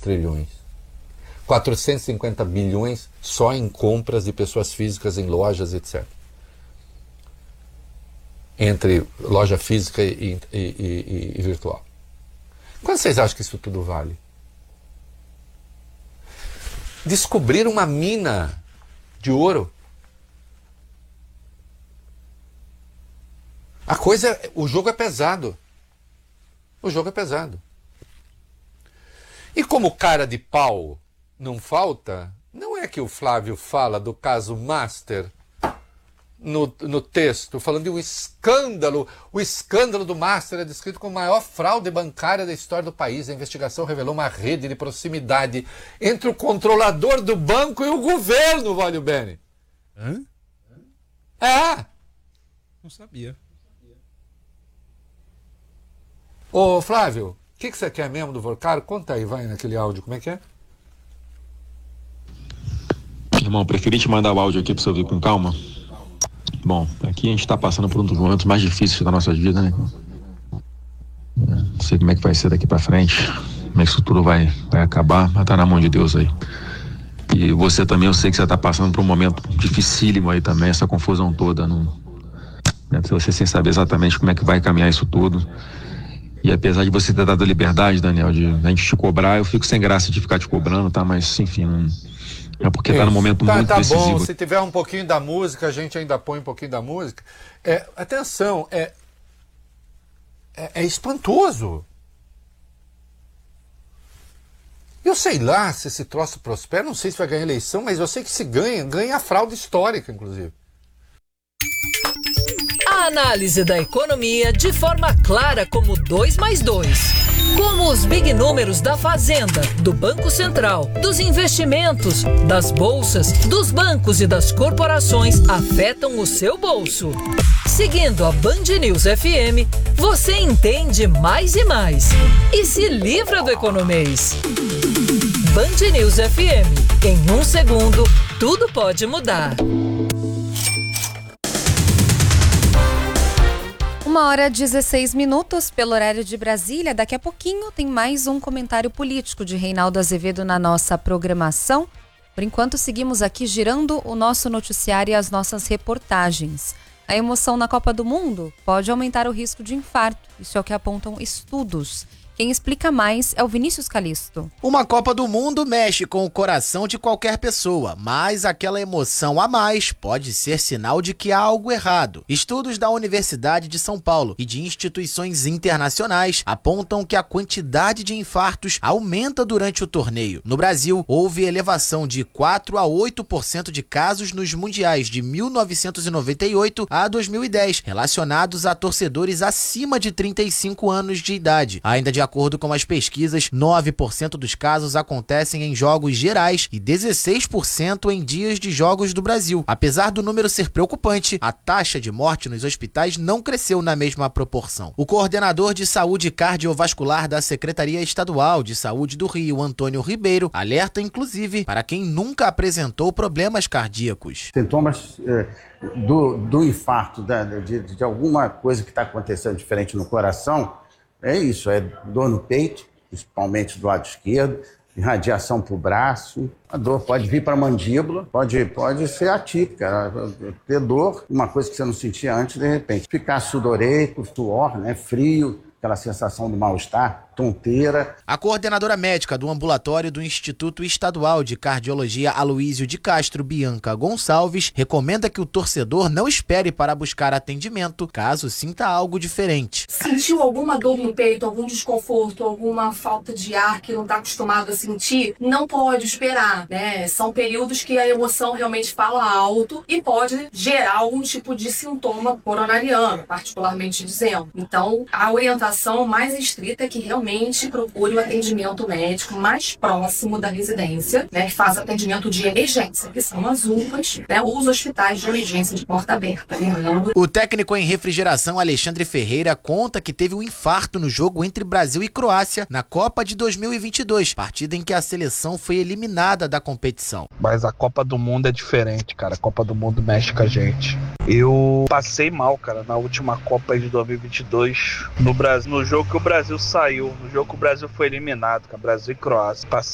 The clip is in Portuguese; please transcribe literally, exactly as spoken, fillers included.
trilhões. quatrocentos e cinquenta bilhões só em compras de pessoas físicas em lojas, etcétera. Entre loja física e, e, e, e virtual. Quanto vocês acham que isso tudo vale? Descobrir uma mina de ouro. A coisa, o jogo é pesado. O jogo é pesado. E como cara de pau não falta, não é que o Flávio fala do caso Master no, no texto, falando de um escândalo. O escândalo do Master é descrito como a maior fraude bancária da história do país. A investigação revelou uma rede de proximidade entre o controlador do banco e o governo, Valio Bene. Hã? É. Não sabia. Ô Flávio, o que, que você quer mesmo do Vorcaro? Conta aí, vai naquele áudio, como é que é? Irmão, preferi te mandar o áudio aqui pra você ouvir com calma. Bom, aqui a gente tá passando por um dos momentos mais difíceis da nossa vida, né? Não sei como é que vai ser daqui pra frente, como é que isso tudo vai, vai acabar, mas tá na mão de Deus aí. E você também, eu sei que você tá passando por um momento dificílimo aí também, essa confusão toda, não, né? Você sem saber exatamente como é que vai caminhar isso tudo. E apesar de você ter dado a liberdade, Daniel, de a gente te cobrar, eu fico sem graça de ficar te cobrando, tá? Mas, enfim, não... é porque Isso. tá no momento tá, muito tá decisivo. Bom, se tiver um pouquinho da música, a gente ainda põe um pouquinho da música. É, atenção, é, é, é espantoso. Eu sei lá se esse troço prospera, não sei se vai ganhar eleição, mas eu sei que se ganha, ganha a fraude histórica, inclusive. A análise da economia de forma clara como dois mais dois. Como os big números da Fazenda, do Banco Central, dos investimentos, das bolsas, dos bancos e das corporações afetam o seu bolso. Seguindo a Band News F M, você entende mais e mais. E se livra do economês. Band News F M. Em um segundo, tudo pode mudar. Uma hora e dezesseis minutos pelo horário de Brasília. Daqui a pouquinho tem mais um comentário político de Reinaldo Azevedo na nossa programação. Por enquanto, seguimos aqui girando o nosso noticiário e as nossas reportagens. A emoção na Copa do Mundo pode aumentar o risco de infarto. Isso é o que apontam estudos. Quem explica mais é o Vinícius Calisto. Uma Copa do Mundo mexe com o coração de qualquer pessoa, mas aquela emoção a mais pode ser sinal de que há algo errado. Estudos da Universidade de São Paulo e de instituições internacionais apontam que a quantidade de infartos aumenta durante o torneio. No Brasil, houve elevação de quatro a oito por cento de casos nos mundiais de mil novecentos e noventa e oito a dois mil e dez, relacionados a torcedores acima de trinta e cinco anos de idade. Ainda de acordo com as pesquisas, nove por cento dos casos acontecem em jogos gerais e dezesseis por cento em dias de jogos do Brasil. Apesar do número ser preocupante, a taxa de morte nos hospitais não cresceu na mesma proporção. O coordenador de saúde cardiovascular da Secretaria Estadual de Saúde do Rio, Antônio Ribeiro, alerta inclusive para quem nunca apresentou problemas cardíacos. Sintomas é, do, do infarto, da, de, de alguma coisa que está acontecendo diferente no coração, é isso, é dor no peito, principalmente do lado esquerdo, irradiação para o braço. A dor pode vir para a mandíbula, pode, pode ser atípica, ter dor, uma coisa que você não sentia antes, de repente. Ficar sudoreico, suor, né, frio, aquela sensação do mal-estar, tonteira. A coordenadora médica do ambulatório do Instituto Estadual de Cardiologia Aloísio de Castro, Bianca Gonçalves, recomenda que o torcedor não espere para buscar atendimento caso sinta algo diferente. Sentiu alguma dor no peito, algum desconforto, alguma falta de ar que não está acostumado a sentir? Não pode esperar, né? São períodos que a emoção realmente fala alto e pode gerar algum tipo de sintoma coronariano, particularmente dizendo. Então, a orientação mais estrita é que realmente procure o atendimento médico mais próximo da residência, né, que faz atendimento de emergência, que são as U P As, né, ou os hospitais de emergência de porta aberta. Lembrando. O técnico em refrigeração Alexandre Ferreira conta que teve um infarto no jogo entre Brasil e Croácia na Copa de dois mil e vinte e dois, partida em que a seleção foi eliminada da competição. Mas a Copa do Mundo é diferente, cara. A Copa do Mundo mexe com a gente. Eu passei mal, cara, na última Copa de dois mil e vinte e dois, no Brasil, no jogo que o Brasil saiu, no jogo que o Brasil foi eliminado, cara, Brasil e Croácia.